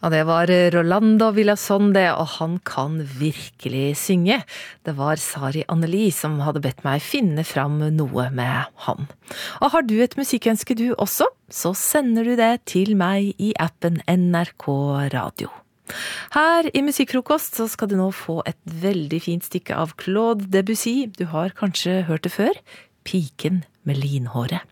Ja, det var Rolando Villazonde, og han kan virkelig synge. Det var Sari Anneli som hadde bedt meg finne fram noe med han. Og har du et musikkønske du også, så sender du det til meg i appen NRK Radio. Her i Musikkfrokost så skal du nå få et veldig fint stykke av Claude Debussy. Du har kanskje hørt det før? Piken med linhåret.